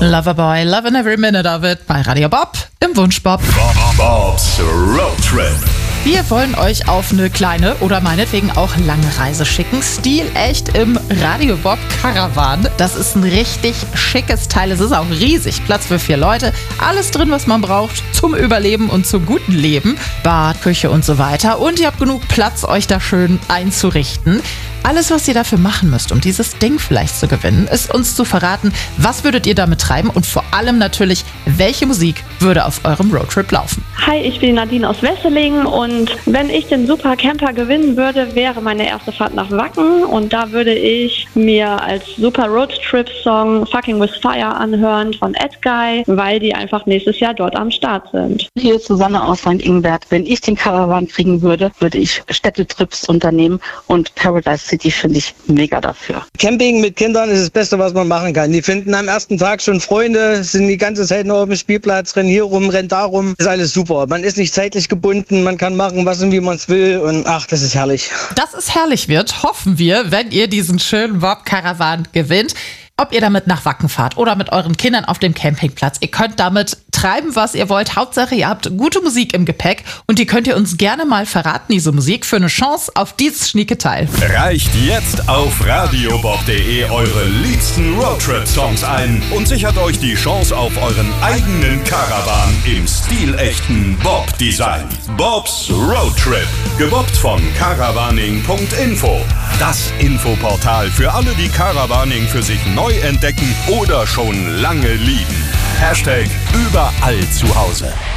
Loverboy, loving every minute of it bei Radio Bob im Wunschbob. Bobs Road Trip. Wir wollen euch auf eine kleine oder meinetwegen auch lange Reise schicken. Stilecht im Radio Bob Caravan. Das ist ein richtig schickes Teil. Es ist auch riesig. Platz für 4 Leute. Alles drin, was man braucht zum Überleben und zum guten Leben. Bad, Küche und so weiter. Und ihr habt genug Platz, euch da schön einzurichten. Alles, was ihr dafür machen müsst, um dieses Ding vielleicht zu gewinnen, ist uns zu verraten, was würdet ihr damit treiben und vor allem natürlich, welche Musik würde auf eurem Roadtrip laufen. Hi, ich bin Nadine aus Wesseling und wenn ich den Super Camper gewinnen würde, wäre meine erste Fahrt nach Wacken und da würde ich mir als Super Roadtrip-Song Fucking With Fire anhören von Edguy, weil die einfach nächstes Jahr dort am Start sind. Hier ist Susanne aus St. Ingbert. Wenn ich den Caravan kriegen würde, würde ich Städtetrips unternehmen und Paradise City finde ich mega dafür. Camping mit Kindern ist das Beste, was man machen kann. Die finden am ersten Tag schon Freunde, sind die ganze Zeit noch auf dem Spielplatz, rennen hier rum, rennen da rum. Ist alles super. Man ist nicht zeitlich gebunden, man kann machen, was und wie man es will und ach, das ist herrlich. Dass es herrlich wird, hoffen wir, wenn ihr diesen schönen Bob Caravan gewinnt. Ob ihr damit nach Wacken fahrt oder mit euren Kindern auf dem Campingplatz. Ihr könnt damit treiben, was ihr wollt. Hauptsache, ihr habt gute Musik im Gepäck und die könnt ihr uns gerne mal verraten, diese Musik, für eine Chance auf dieses schnieke Teil. Reicht jetzt auf radiobob.de eure liebsten Roadtrip-Songs ein und sichert euch die Chance auf euren eigenen Caravan im stilechten Bob-Design. Bobs Roadtrip, gebobbt von caravaning.info. Das Infoportal für alle, die Caravaning für sich neu entdecken oder schon lange lieben. #überall zu Hause.